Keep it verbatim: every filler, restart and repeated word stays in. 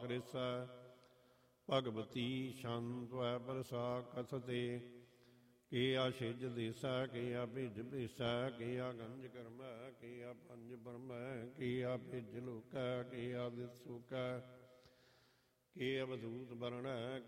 ਗ੍ਰੇਸੈ। ਭਗਵਤੀ ਸ਼ੰਤ ਵੈ ਪਰਸਾ ਕਥਤੇ। ਕੀਆ ਛਿਜ ਦੇਸੈ ਕੀਆ ਭਿਜ ਭੇਸੈ। ਕੀਆ ਗੰਜ ਕਰਮੈ ਕੀਆ ਪੰਜ ਬਰਮੈ। ਕੀਆ ਭਿਜ ਲੋਕੈ ਕੀਆ ਦਿਸ ਸੂਕੈ। ਕੀ ਅਵਧੂਤ ਬਰਣੈ